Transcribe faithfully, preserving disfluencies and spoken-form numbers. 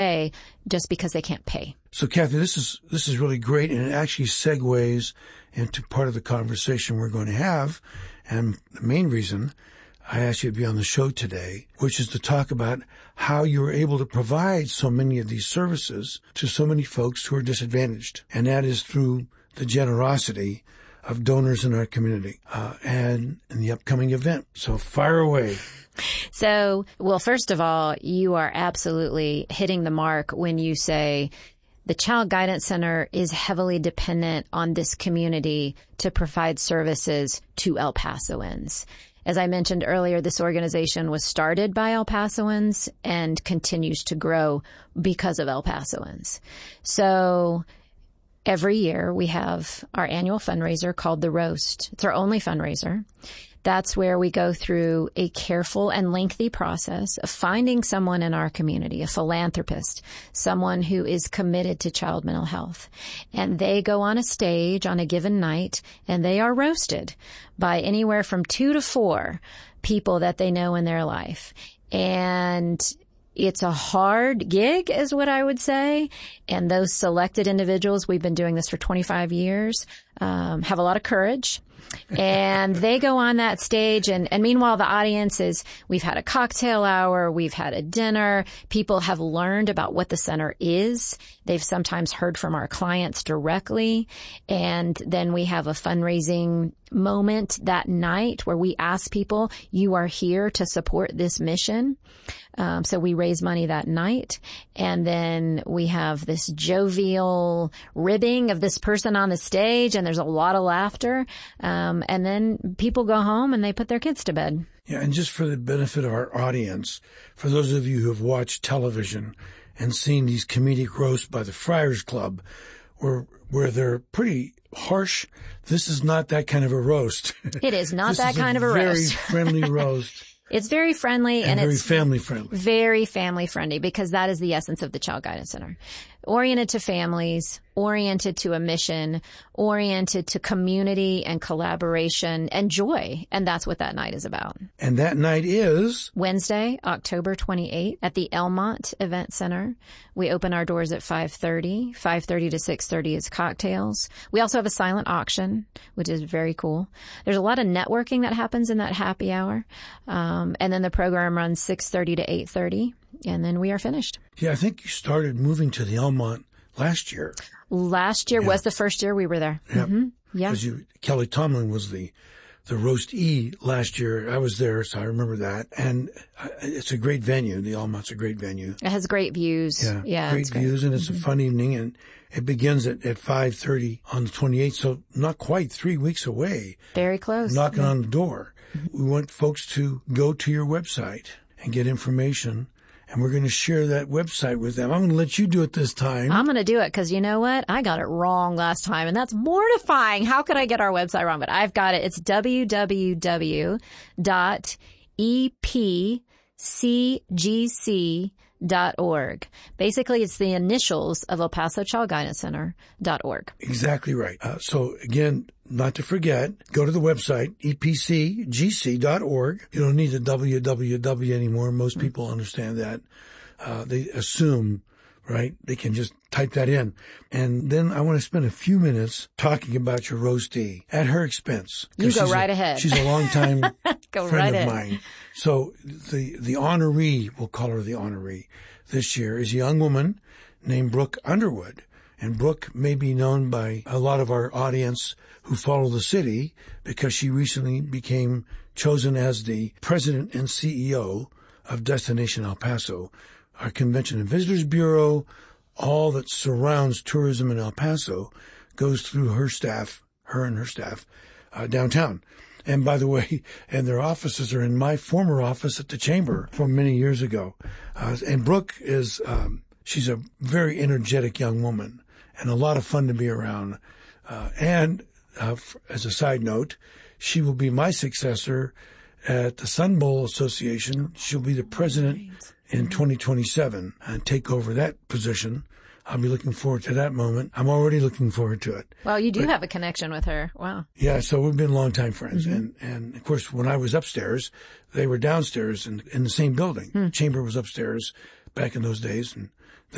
pay just because they can't pay. So, Kathy, this is this is really great, and it actually segues into part of the conversation we're going to have. And the main reason I asked you to be on the show today, which is to talk about how you were able to provide so many of these services to so many folks who are disadvantaged. And that is through the generosity of donors in our community uh, and in the upcoming event. So fire away. So, well, first of all, you are absolutely hitting the mark when you say the Child Guidance Center is heavily dependent on this community to provide services to El Pasoans. As I mentioned earlier, this organization was started by El Pasoans and continues to grow because of El Pasoans. So every year we have our annual fundraiser called The Roast. It's our only fundraiser. That's where we go through a careful and lengthy process of finding someone in our community, a philanthropist, someone who is committed to child mental health. And they go on a stage on a given night and they are roasted by anywhere from two to four people that they know in their life. And it's a hard gig is what I would say. And those selected individuals, we've been doing this for twenty-five years, um, have a lot of courage. And they go on that stage and, and meanwhile the audience is, we've had a cocktail hour, we've had a dinner, people have learned about what the center is. They've sometimes heard from our clients directly. And then we have a fundraising moment that night where we ask people, you are here to support this mission. Um, so we raise money that night. And then we have this jovial ribbing of this person on the stage and there's a lot of laughter. Um, and then people go home and they put their kids to bed. Yeah, and just for the benefit of our audience, for those of you who have watched television and seen these comedic roasts by the Friars Club, where where they're pretty harsh, this is not that kind of a roast. It is not that kind of a Very roast. friendly roast. It's very friendly and, and very it's family friendly. Very family friendly because that is the essence of the Child Guidance Center. Oriented to families, oriented to a mission, oriented to community and collaboration and joy. And that's what that night is about. And that night is? Wednesday, October twenty-eighth at the Elmont Event Center. We open our doors at five thirty. five thirty to six thirty is cocktails. We also have a silent auction, which is very cool. There's a lot of networking that happens in that happy hour. Um, and then the program runs six thirty to eight thirty. And then we are finished. Yeah, I think you started moving to the Elmont last year. Last year yeah. was the first year we were there. Yeah. Mm-hmm. Yeah. Because you, Kelly Tomlin was the, the roastee last year. I was there, so I remember that. And it's a great venue. The Elmont's a great venue. It has great views. Yeah. yeah great views, great. And it's mm-hmm. a fun evening. And it begins at, at five thirty on the twenty-eighth, so not quite three weeks away. Very close. Knocking yeah. on the door. Mm-hmm. We want folks to go to your website and get information. And we're going to share that website with them. I'm going to let you do it this time. I'm going to do it because you know what? I got it wrong last time, and that's mortifying. How could I get our website wrong? But I've got it. It's w w w dot e p c g c dot org. Basically, it's the initials of El Paso Child Guidance Center dot org. Exactly right. Uh, so again, not to forget, go to the website, e p c g c dot org. You don't need the w w w anymore. Most people understand that. Uh, they assume, right? They can just type that in. And then I want to spend a few minutes talking about your roastee at her expense. You go right a, ahead. She's a longtime go friend right of in. mine. So the, the honoree, we'll call her the honoree this year, is a young woman named Brooke Underwood. And Brooke may be known by a lot of our audience who follow the city because she recently became chosen as the president and C E O of Destination El Paso, our Convention and Visitors Bureau. All that surrounds tourism in El Paso goes through her staff, her and her staff, uh, downtown. And by the way, and their offices are in my former office at the Chamber from many years ago. Uh, and Brooke is, um, she's a very energetic young woman and a lot of fun to be around. Uh, and uh, f- as a side note, she will be my successor at the Sun Bowl Association. She'll be the president in twenty twenty-seven and take over that position. I'll be looking forward to that moment. I'm already looking forward to it. Well, you do but, have a connection with her. Wow. Yeah, so we've been longtime friends. Mm-hmm. And, and, of course, when I was upstairs, they were downstairs in, in the same building. Mm. The Chamber was upstairs back in those days. And